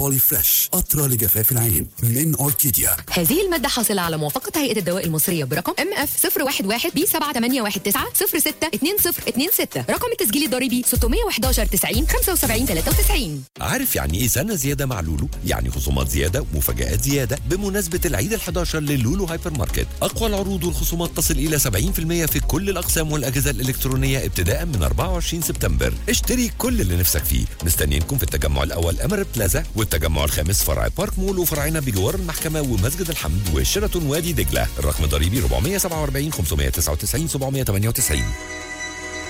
بولي فريش قطرة لجفاف العين من أوركيديا. هذه المادة حاصلة على موافقة هيئة الدواء المصرية برقم MF 011B7819 رقم التسجيل الضريبي 611 90 75 93. عارف يعني ايه سنة زيادة مع لولو؟ يعني خصومات زيادة ومفاجآت زيادة بمناسبة العيد ال11 للولو هايبر ماركت. أقوى العروض والخصومات تصل إلى 70% في كل الأقسام والأجهزة الإلكترونية ابتداء من 24 سبتمبر. اشتري كل اللي نفسك فيه. مستنيينكم في التجمع الأول أمر بلازا، والتجمع الخامس فرع بارك مول، وفرعنا بجوار المحكمة ومسجد الحمد وشيراتون وادي دجلة. الرقم الضريبي 447 599 798.